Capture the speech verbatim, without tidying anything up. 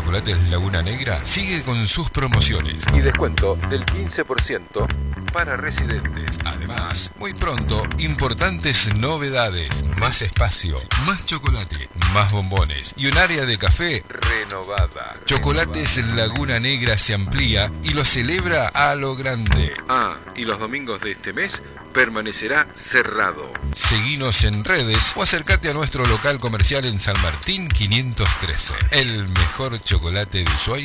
Chocolates Laguna Negra sigue con sus promociones y descuento del quince por ciento para residentes. Además, muy pronto, importantes novedades, más espacio, más chocolate, más bombones y un área de café renovada. Chocolates Laguna Negra se amplía y lo celebra a lo grande. Ah, y los domingos de este mes permanecerá cerrado. Seguinos en redes o acércate a nuestro local comercial en San Martín quinientos trece. El mejor chocolate de Ushuaia